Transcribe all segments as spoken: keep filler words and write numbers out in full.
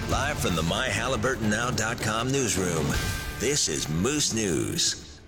Live from the my halliburton now dot com newsroom, this is Moose News.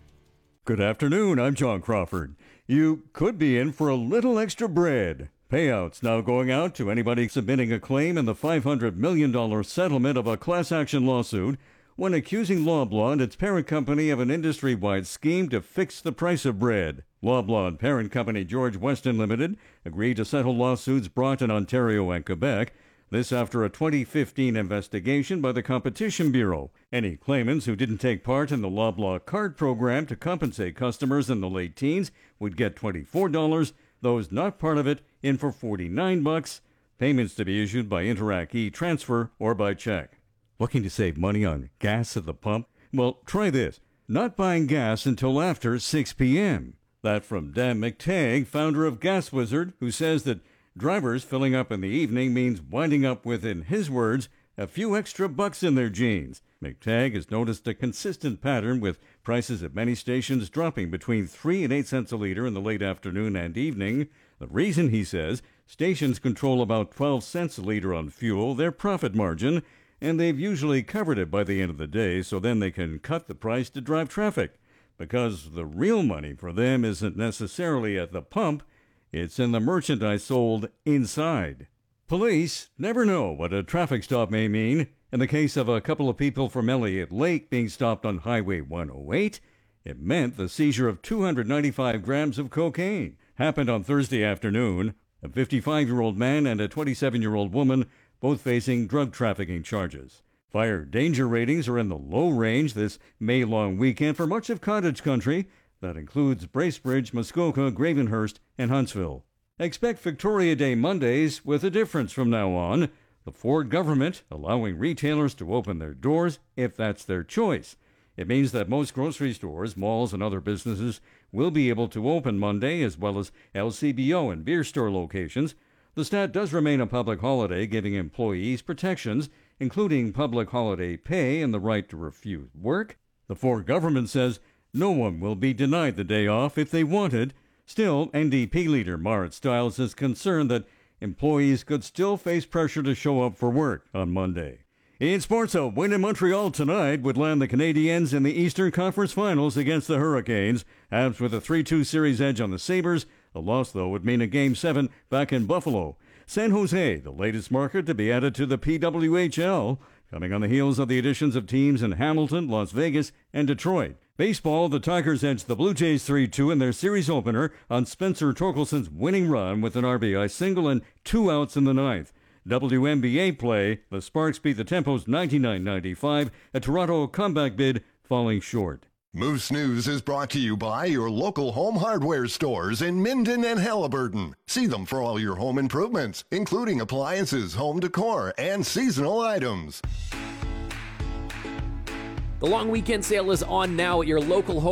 Good afternoon, I'm John Crawford. You could be in for a little extra bread. Payouts now going out to anybody submitting a claim in the five hundred million dollars settlement of a class action lawsuit when accusing Loblaw and its parent company of an industry-wide scheme to fix the price of bread. Loblaw and parent company George Weston Limited agreed to settle lawsuits brought in Ontario and Quebec. This after a twenty fifteen investigation by the Competition Bureau. Any claimants who didn't take part in the Loblaw card program to compensate customers in the late teens would get twenty-four dollars. Those not part of it in for forty-nine bucks. Payments to be issued by Interac e-Transfer or by check. Looking to save money on gas at the pump? Well, try this. Not buying gas until after six p.m. That from Dan McTagg, founder of Gas Wizard, who says that drivers filling up in the evening means winding up with, in his words, a few extra bucks in their jeans. McTagg has noticed a consistent pattern with prices at many stations dropping between three and eight cents a liter in the late afternoon and evening. The reason, he says, stations control about twelve cents a liter on fuel, their profit margin, and they've usually covered it by the end of the day, so then they can cut the price to drive traffic. Because the real money for them isn't necessarily at the pump, it's in the merchandise sold inside. Police never know what a traffic stop may mean. In the case of a couple of people from Elliott Lake being stopped on Highway one oh eight, it meant the seizure of two hundred ninety-five grams of cocaine. Happened on Thursday afternoon. A fifty-five-year-old man and a twenty-seven-year-old woman, both facing drug trafficking charges. Fire danger ratings are in the low range this May-long weekend for much of cottage country. That includes Bracebridge, Muskoka, Gravenhurst, and Huntsville. Expect Victoria Day Mondays with a difference from now on. The Ford government allowing retailers to open their doors if that's their choice. It means that most grocery stores, malls, and other businesses will be able to open Monday, as well as L C B O and beer store locations. The stat does remain a public holiday, giving employees protections, including public holiday pay and the right to refuse work. The Ford government says no one will be denied the day off if they wanted. Still, N D P leader Marit Stiles is concerned that employees could still face pressure to show up for work on Monday. In sports, a win in Montreal tonight would land the Canadiens in the Eastern Conference Finals against the Hurricanes. Habs with a three two series edge on the Sabres. A loss, though, would mean a Game seven back in Buffalo. San Jose, the latest market to be added to the P W H L, coming on the heels of the additions of teams in Hamilton, Las Vegas, and Detroit. Baseball, the Tigers edged the Blue Jays three two in their series opener on Spencer Torkelson's winning run with an R B I single and two outs in the ninth. W N B A play, the Sparks beat the Tempos ninety-nine ninety-five, a Toronto comeback bid falling short. Moose News is brought to you by your local home hardware stores in Minden and Halliburton. See them for all your home improvements, including appliances, home decor, and seasonal items. The long weekend sale is on now at your local home